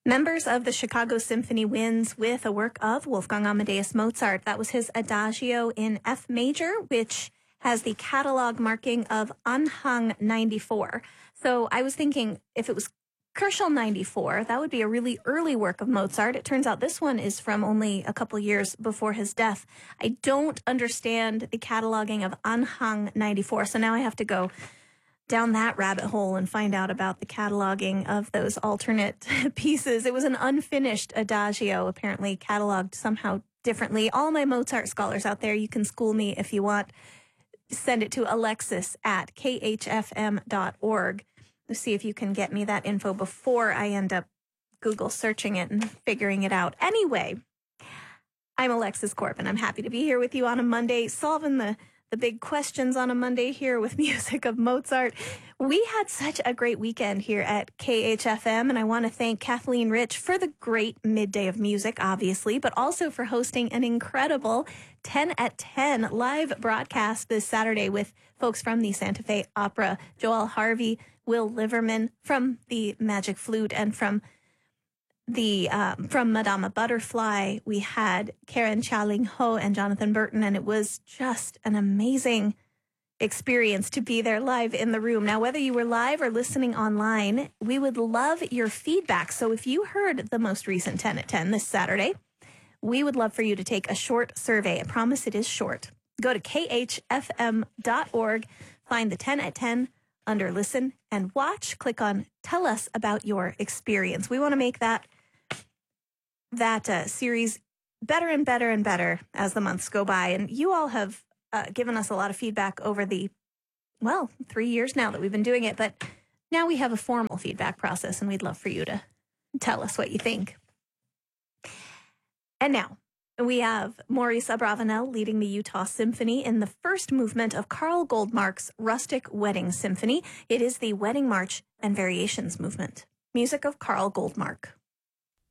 Members of the Chicago Symphony wins with a work of Wolfgang Amadeus Mozart. That was his Adagio in F major, which has the catalog marking of Anhang 94. So I was thinking if it was Köchel 94, that would be a really early work of Mozart. It turns out this one is from only a couple years before his death. I don't understand the cataloging of Anhang 94, so now I have to go down that rabbit hole and find out about the cataloging of those alternate pieces. It was an unfinished Adagio, apparently cataloged somehow differently. All my Mozart scholars out there, you can school me if you want. Send it to alexis@khfm.org. Let's see if you can get me that info before I end up Google searching it and figuring it out. Anyway, I'm Alexis Corbin. I'm happy to be here with you on a Monday, solving the big questions on a Monday here with music of Mozart. We had such a great weekend here at KHFM, and I want to thank Kathleen Rich for the great midday of music, obviously, but also for hosting an incredible 10 at 10 live broadcast this Saturday with folks from the Santa Fe Opera, Joel Harvey, Will Liverman from the Magic Flute, and from Madama Butterfly, we had Karen Chaling Ho and Jonathan Burton, and it was just an amazing experience to be there live in the room. Now, whether you were live or listening online, we would love your feedback. So if you heard the most recent 10 at 10 this Saturday, we would love for you to take a short survey. I promise it is short. Go to khfm.org, find the 10 at 10 under Listen and Watch. Click on Tell Us About Your Experience. We want to make that series better and better and better as the months go by. And you all have given us a lot of feedback over the, 3 years now that we've been doing it. But now we have a formal feedback process, and we'd love for you to tell us what you think. And now we have Maurice Abravanel leading the Utah Symphony in the first movement of Carl Goldmark's Rustic Wedding Symphony. It is the Wedding March and Variations movement. Music of Carl Goldmark.